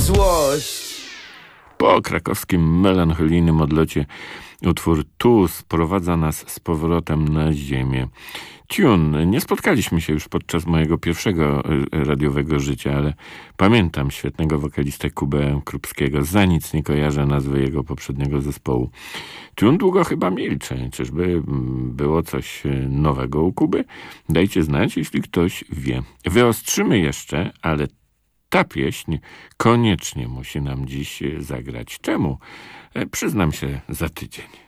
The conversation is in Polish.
złość. Po krakowskim melancholijnym odlocie utwór Tu sprowadza nas z powrotem na ziemię. Tune. Nie spotkaliśmy się już podczas mojego pierwszego radiowego życia, ale pamiętam świetnego wokalistę Kubę Krupskiego. Za nic nie kojarzę nazwy jego poprzedniego zespołu. Tune długo chyba milczy. Czyżby było coś nowego u Kuby? Dajcie znać, jeśli ktoś wie. Wyostrzymy jeszcze, ale ta pieśń koniecznie musi nam dziś zagrać. Czemu? Przyznam się za tydzień.